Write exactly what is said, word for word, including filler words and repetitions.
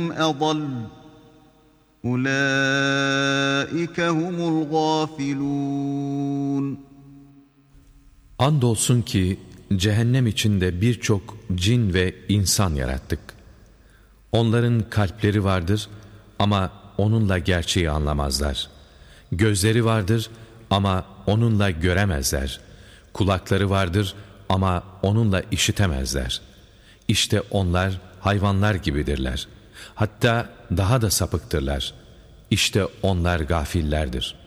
أضل أولئك هم الغافلون. Andolsun ki cehennem içinde birçok cin ve insan yarattık. Onların kalpleri vardır ama onunla gerçeği anlamazlar. Gözleri vardır ama onunla göremezler. Kulakları vardır ama onunla işitemezler. İşte onlar hayvanlar gibidirler. Hatta daha da sapıktırlar. İşte onlar gafillerdir.